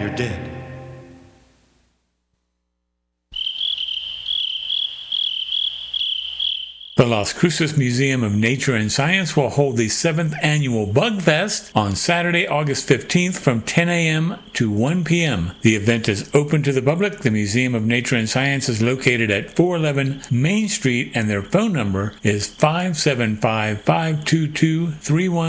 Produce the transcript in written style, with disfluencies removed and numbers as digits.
you're dead. The Las Cruces Museum of Nature and Science will hold the 7th Annual Bug Fest on Saturday, August 15th from 10 a.m. to 1 p.m. The event is open to the public. The Museum of Nature and Science is located at 411 Main Street, and their phone number is 575-522-31